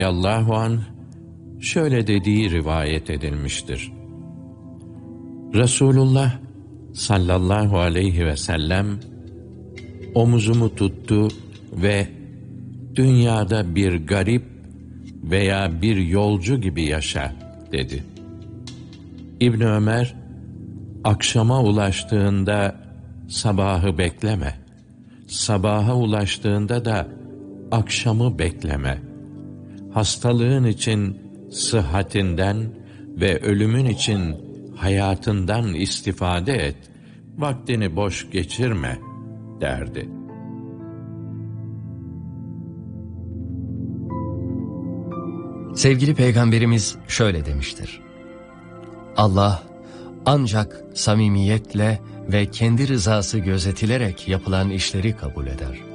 radıyallahu anh şöyle dediği rivayet edilmiştir. Resulullah sallallahu aleyhi ve sellem omuzumu tuttu ve dünyada bir garip veya bir yolcu gibi yaşa dedi. İbn Ömer, akşama ulaştığında sabahı bekleme, sabaha ulaştığında da akşamı bekleme. Hastalığın için sıhhatinden ve ölümün için hayatından istifade et, vaktini boş geçirme derdi. Sevgili Peygamberimiz şöyle demiştir: Allah ancak samimiyetle ve kendi rızası gözetilerek yapılan işleri kabul eder.